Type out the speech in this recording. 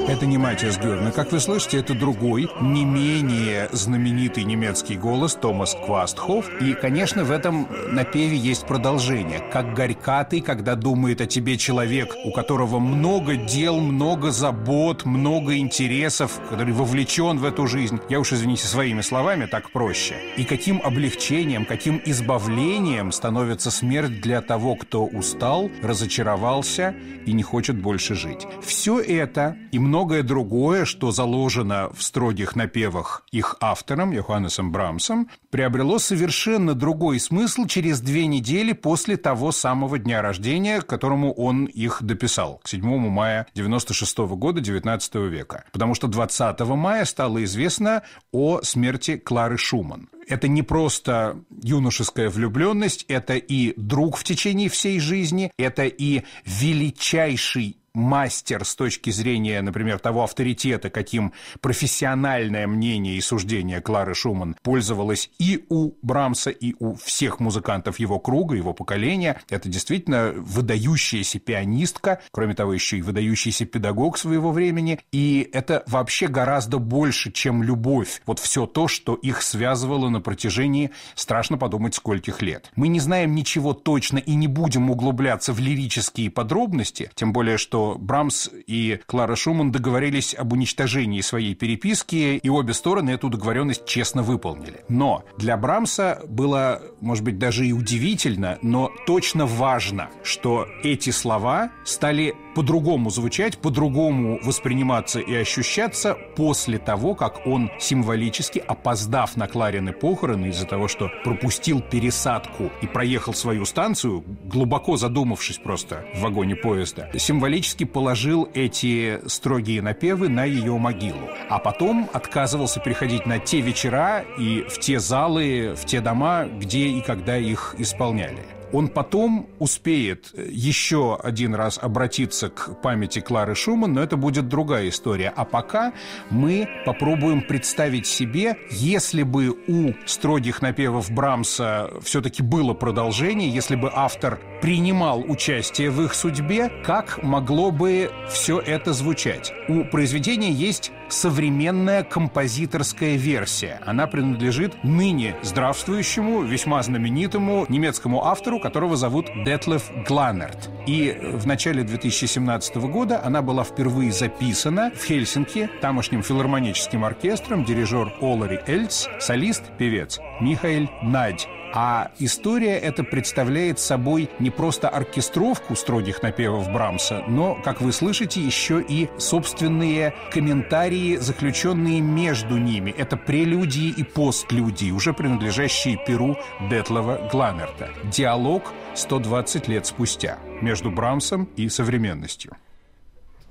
Это не Матиас Гёрне. Как вы слышите, это другой, не менее знаменитый немецкий голос Томас Квастхоф. И, конечно, в этом напеве есть продолжение. Как горька ты, когда думает о тебе человек, у которого много дел, много забот, много интересов, который вовлечен в эту жизнь. Я уж, извините, своими словами, так проще. И каким облегчением, каким избавлением становится смерть для того, кто устал, разочаровался и не хочет больше жить. Все это и многое другое, что заложено в строгих напевах их автором, Йоханнесом Брамсом, приобрело совершенно другой смысл через 2 недели после того самого дня рождения, к которому он их дописал, к 7 мая 96 года, 19 века. Потому что 20 мая стало известно о смерти Клары Шуман. Это не просто юношеская влюбленность, это и друг в течение всей жизни, это и величайший мастер с точки зрения, например, того авторитета, каким профессиональное мнение и суждение Клары Шуман пользовалось и у Брамса, и у всех музыкантов его круга, его поколения. Это действительно выдающаяся пианистка, кроме того, еще и выдающийся педагог своего времени. И это вообще гораздо больше, чем любовь. Вот все то, что их связывало на протяжении, страшно подумать, скольких лет. Мы не знаем ничего точно и не будем углубляться в лирические подробности, тем более, что Брамс и Клара Шуман договорились об уничтожении своей переписки, и обе стороны эту договоренность честно выполнили. Но для Брамса было, может быть, даже и удивительно, но точно важно, что эти слова стали по-другому звучать, по-другому восприниматься и ощущаться после того, как он символически, опоздав на Кларины похороны из-за того, что пропустил пересадку и проехал свою станцию, глубоко задумавшись просто в вагоне поезда, символически положил эти строгие напевы на ее могилу. А потом отказывался приходить на те вечера и в те залы, в те дома, где и когда их исполняли. Он потом успеет еще один раз обратиться к памяти Клары Шуман, но это будет другая история. А пока мы попробуем представить себе, если бы у строгих напевов Брамса все-таки было продолжение, если бы автор принимал участие в их судьбе, как могло бы все это звучать? У произведения есть современная композиторская версия. Она принадлежит ныне здравствующему, весьма знаменитому немецкому автору, которого зовут Детлеф Гланерт. И в начале 2017 года она была впервые записана в Хельсинки тамошним филармоническим оркестром, дирижер Олари Эльц, солист, певец Михаэль Надь. А история эта представляет собой не просто оркестровку строгих напевов Брамса, но, как вы слышите, еще и собственные комментарии, заключенные между ними. Это прелюдии и постлюдии, уже принадлежащие перу Детлефа Гланерта. Диалог 120 лет спустя между Брамсом и современностью.